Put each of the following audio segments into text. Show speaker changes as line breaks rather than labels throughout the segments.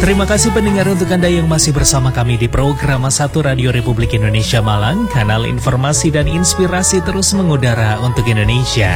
Terima kasih pendengar untuk Anda yang masih bersama kami di program 1 Radio Republik Indonesia Malang, kanal informasi dan inspirasi terus mengudara untuk Indonesia.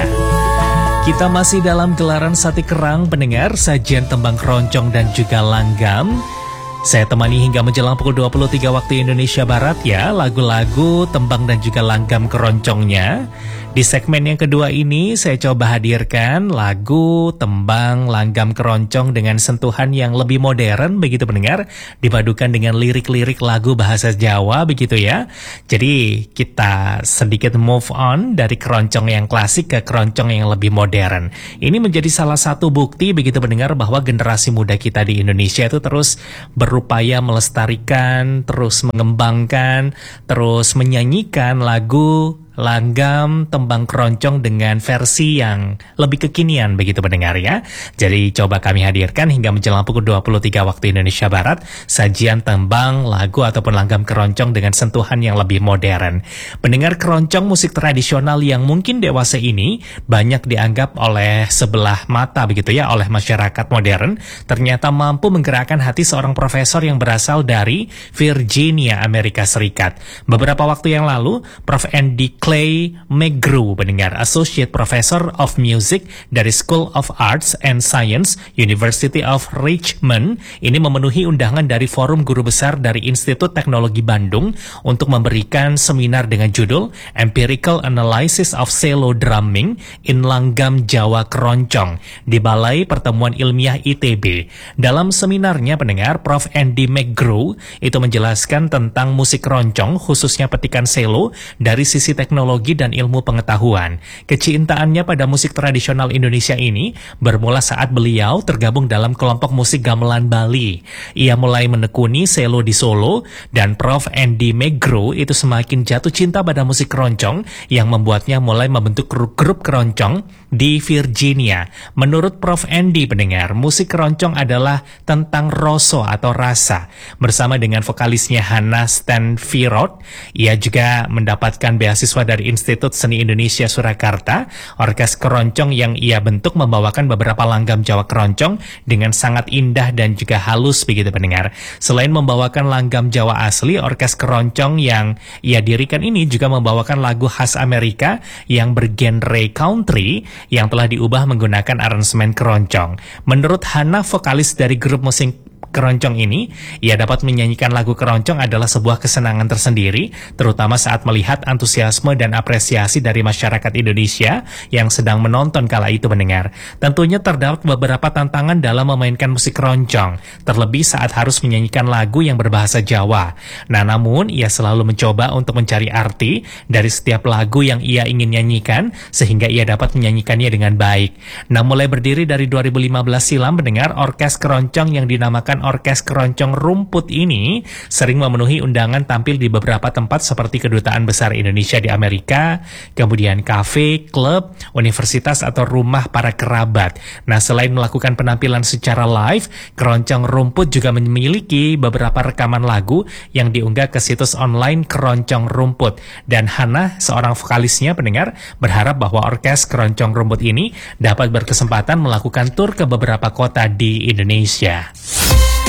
Kita masih dalam gelaran Sati Kerang pendengar, sajian tembang keroncong dan juga langgam. Saya temani hingga menjelang pukul 23 waktu Indonesia Barat ya, lagu-lagu, tembang dan juga langgam keroncongnya. Di segmen yang kedua ini saya coba hadirkan lagu, tembang, langgam keroncong dengan sentuhan yang lebih modern begitu pendengar, dipadukan dengan lirik-lirik lagu bahasa Jawa begitu ya. Jadi kita sedikit move on dari keroncong yang klasik ke keroncong yang lebih modern. Ini menjadi salah satu bukti begitu pendengar bahwa generasi muda kita di Indonesia itu terus berupaya melestarikan, terus mengembangkan, terus menyanyikan lagu, langgam, tembang keroncong dengan versi yang lebih kekinian begitu pendengar ya. Jadi coba kami hadirkan hingga menjelang pukul 23 waktu Indonesia Barat sajian tembang, lagu ataupun langgam keroncong dengan sentuhan yang lebih modern. Pendengar, keroncong musik tradisional yang mungkin dewasa ini banyak dianggap oleh sebelah mata begitu ya oleh masyarakat modern, ternyata mampu menggerakkan hati seorang profesor yang berasal dari Virginia, Amerika Serikat. Beberapa waktu yang lalu, Prof. Andy Clay McGrew, pendengar, Associate Professor of Music dari School of Arts and Science, University of Richmond, ini memenuhi undangan dari Forum Guru Besar dari Institut Teknologi Bandung untuk memberikan seminar dengan judul Empirical Analysis of Cello Drumming in Langgam Jawa Keroncong di Balai Pertemuan Ilmiah ITB. Dalam seminarnya pendengar, Prof. Andy McGrew itu menjelaskan tentang musik keroncong, khususnya petikan cello dari sisi teknologi dan ilmu pengetahuan. Kecintaannya pada musik tradisional Indonesia ini bermula saat beliau tergabung dalam kelompok musik gamelan Bali. Ia mulai menekuni cello di Solo dan Prof. Andy McGrew itu semakin jatuh cinta pada musik keroncong yang membuatnya mulai membentuk grup keroncong di Virginia. Menurut Prof. Andy pendengar, musik keroncong adalah tentang rasa atau rasa. Bersama dengan vokalisnya Hannah Stanfirot, ia juga mendapatkan beasiswa dari Institut Seni Indonesia Surakarta. Orkes keroncong yang ia bentuk membawakan beberapa langgam Jawa keroncong dengan sangat indah dan juga halus begitu pendengar. Selain membawakan langgam Jawa asli, orkes keroncong yang ia dirikan ini juga membawakan lagu khas Amerika yang bergenre country yang telah diubah menggunakan aransemen keroncong. Menurut Hannah, vokalis dari grup musik keroncong ini, ia dapat menyanyikan lagu keroncong adalah sebuah kesenangan tersendiri, terutama saat melihat antusiasme dan apresiasi dari masyarakat Indonesia yang sedang menonton kala itu mendengar. Tentunya terdapat beberapa tantangan dalam memainkan musik keroncong, terlebih saat harus menyanyikan lagu yang berbahasa Jawa. Nah, namun ia selalu mencoba untuk mencari arti dari setiap lagu yang ia ingin nyanyikan, sehingga ia dapat menyanyikannya dengan baik. Nah, mulai berdiri dari 2015 silam mendengar, orkes keroncong yang dinamakan Orkes Keroncong Rumput ini sering memenuhi undangan tampil di beberapa tempat seperti Kedutaan Besar Indonesia di Amerika, kemudian kafe, klub, universitas atau rumah para kerabat. Nah, selain melakukan penampilan secara live, Keroncong Rumput juga memiliki beberapa rekaman lagu yang diunggah ke situs online Keroncong Rumput. Dan Hannah, seorang vokalisnya pendengar, berharap bahwa Orkes Keroncong Rumput ini dapat berkesempatan melakukan tur ke beberapa kota di Indonesia.